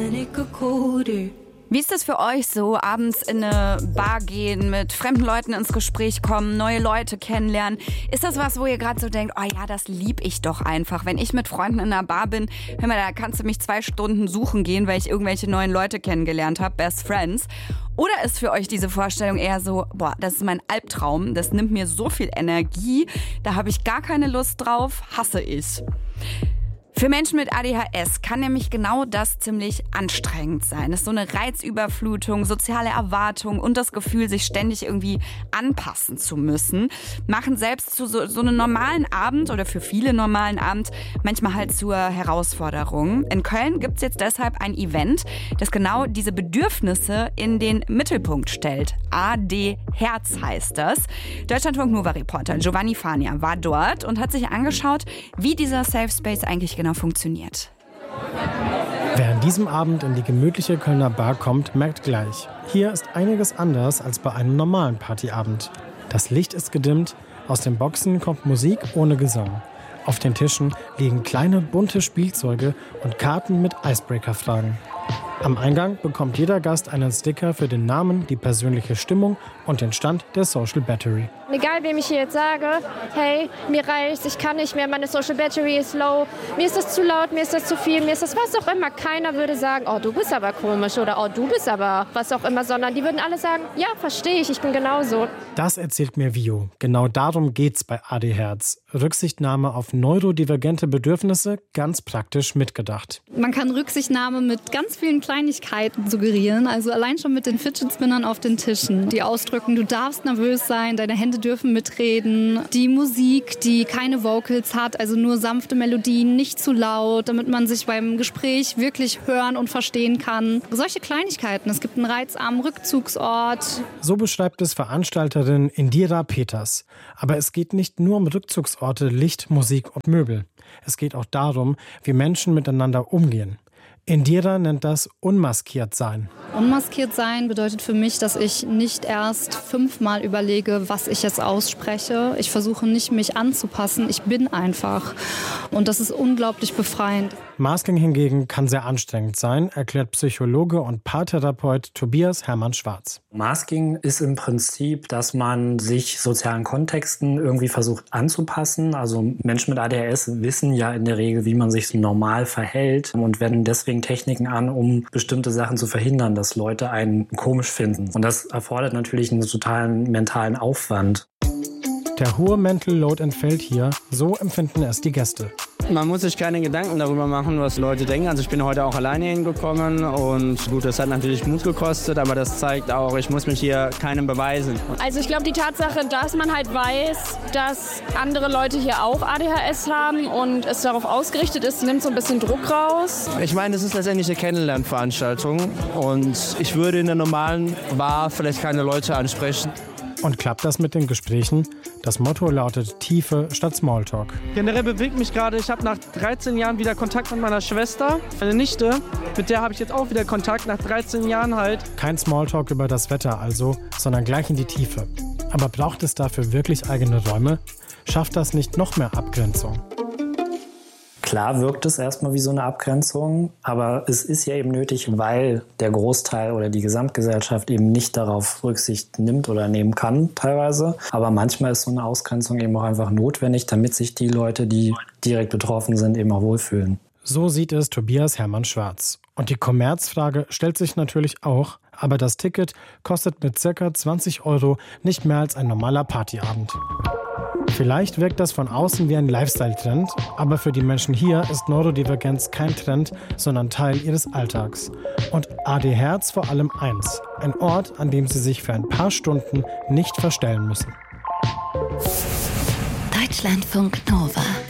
Wie ist das für euch so, abends in eine Bar gehen, mit fremden Leuten ins Gespräch kommen, neue Leute kennenlernen? Ist das was, wo ihr gerade so denkt, oh ja, das lieb ich doch einfach. Wenn ich mit Freunden in einer Bar bin, hör mal, da kannst du mich 2 Stunden suchen gehen, weil ich irgendwelche neuen Leute kennengelernt habe, Best Friends. Oder ist für euch diese Vorstellung eher so, boah, das ist mein Albtraum, das nimmt mir so viel Energie, da habe ich gar keine Lust drauf, hasse ich. Für Menschen mit ADHS kann nämlich genau das ziemlich anstrengend sein. Es ist so eine Reizüberflutung, soziale Erwartungen und das Gefühl, sich ständig irgendwie anpassen zu müssen, machen selbst zu so einem normalen Abend oder für viele normalen Abend manchmal halt zur Herausforderung. In Köln gibt es jetzt deshalb ein Event, das genau diese Bedürfnisse in den Mittelpunkt stellt. AD Herz heißt das. Deutschlandfunk-Nova-Reporter Giovanni Fania war dort und hat sich angeschaut, wie dieser Safe Space eigentlich genau funktioniert. Wer an diesem Abend in die gemütliche Kölner Bar kommt, merkt gleich, hier ist einiges anders als bei einem normalen Partyabend. Das Licht ist gedimmt, aus den Boxen kommt Musik ohne Gesang. Auf den Tischen liegen kleine bunte Spielzeuge und Karten mit Icebreaker-Fragen. Am Eingang bekommt jeder Gast einen Sticker für den Namen, die persönliche Stimmung und den Stand der Social Battery. Egal, wem ich hier jetzt sage, hey, mir reicht's, ich kann nicht mehr, meine Social Battery ist low, mir ist das zu laut, mir ist das zu viel, mir ist das was auch immer. Keiner würde sagen, oh, du bist aber komisch oder oh, du bist aber was auch immer, sondern die würden alle sagen, ja, verstehe ich bin genauso. Das erzählt mir Vio. Genau darum geht's bei AD Herz. Rücksichtnahme auf neurodivergente Bedürfnisse, ganz praktisch mitgedacht. Man kann Rücksichtnahme mit ganz vielen Kleinigkeiten suggerieren, also allein schon mit den Fidget Spinnern auf den Tischen, die ausdrücken, du darfst nervös sein, deine Hände dürfen mitreden, die Musik, die keine Vocals hat, also nur sanfte Melodien, nicht zu laut, damit man sich beim Gespräch wirklich hören und verstehen kann. Solche Kleinigkeiten, es gibt einen reizarmen Rückzugsort. So beschreibt es Veranstalterin Indira Peters. Aber es geht nicht nur um Rückzugsorte, Licht, Musik und Möbel. Es geht auch darum, wie Menschen miteinander umgehen. Indira nennt das unmaskiert sein. Unmaskiert sein bedeutet für mich, dass ich nicht erst 5-mal überlege, was ich jetzt ausspreche. Ich versuche nicht, mich anzupassen. Ich bin einfach. Und das ist unglaublich befreiend. Masking hingegen kann sehr anstrengend sein, erklärt Psychologe und Paartherapeut Tobias Hermann-Schwarz. Masking ist im Prinzip, dass man sich sozialen Kontexten irgendwie versucht anzupassen. Also Menschen mit ADHS wissen ja in der Regel, wie man sich normal verhält und wenden deswegen Techniken an, um bestimmte Sachen zu verhindern, dass Leute einen komisch finden. Und das erfordert natürlich einen totalen mentalen Aufwand. Der hohe Mental Load entfällt hier, so empfinden es die Gäste. Man muss sich keine Gedanken darüber machen, was Leute denken. Also ich bin heute auch alleine hingekommen und gut, das hat natürlich Mut gekostet, aber das zeigt auch, ich muss mich hier keinem beweisen. Also ich glaube, die Tatsache, dass man halt weiß, dass andere Leute hier auch ADHS haben und es darauf ausgerichtet ist, nimmt so ein bisschen Druck raus. Ich meine, es ist letztendlich eine Kennenlernveranstaltung und ich würde in der normalen Bar vielleicht keine Leute ansprechen. Und klappt das mit den Gesprächen? Das Motto lautet Tiefe statt Smalltalk. Generell bewegt mich gerade, ich habe nach 13 Jahren wieder Kontakt mit meiner Schwester, meine Nichte, mit der habe ich jetzt auch wieder Kontakt, nach 13 Jahren halt. Kein Smalltalk über das Wetter also, sondern gleich in die Tiefe. Aber braucht es dafür wirklich eigene Räume? Schafft das nicht noch mehr Abgrenzung? Klar wirkt es erstmal wie so eine Abgrenzung, aber es ist ja eben nötig, weil der Großteil oder die Gesamtgesellschaft eben nicht darauf Rücksicht nimmt oder nehmen kann teilweise. Aber manchmal ist so eine Ausgrenzung eben auch einfach notwendig, damit sich die Leute, die direkt betroffen sind, eben auch wohlfühlen. So sieht es Tobias Hermann-Schwarz. Und die Kommerzfrage stellt sich natürlich auch, aber das Ticket kostet mit ca. 20 € nicht mehr als ein normaler Partyabend. Vielleicht wirkt das von außen wie ein Lifestyle-Trend, aber für die Menschen hier ist Neurodivergenz kein Trend, sondern Teil ihres Alltags. Und AD Herz vor allem eins: ein Ort, an dem sie sich für ein paar Stunden nicht verstellen müssen. Deutschlandfunk Nova.